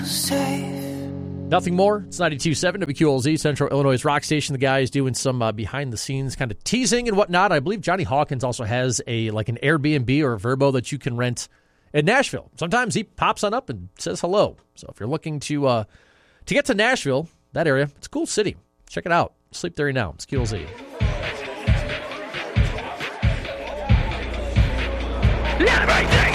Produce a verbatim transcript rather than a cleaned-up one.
safe. Nothing more. It's ninety-two point seven W Q L Z, Central Illinois' rock station. The guy is doing some uh, behind-the-scenes kind of teasing and whatnot. I believe Johnny Hawkins also has a like an Airbnb or a Vrbo that you can rent in Nashville. Sometimes he pops on up and says hello. So if you're looking to uh, to get to Nashville, that area, it's a cool city. Check it out. Sleep Theory now. It's Q L Z. Yeah, right.